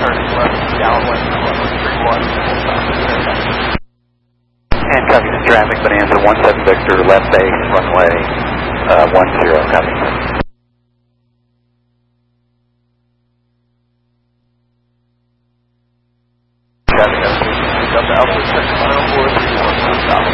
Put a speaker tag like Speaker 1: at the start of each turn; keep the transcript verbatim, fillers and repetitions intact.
Speaker 1: turning left, Galloway, eleven three one, full stop.
Speaker 2: Handcuffing to traffic, Bonanza one seven Victor, left base, runway uh, one zero, copy.
Speaker 1: Traffic, pick up Alpha six mile four three one, full stop.